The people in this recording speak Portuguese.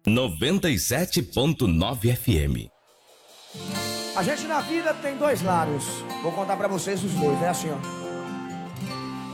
97.9 FM. A gente na vida tem dois lados. Vou contar pra vocês os dois, é assim, ó.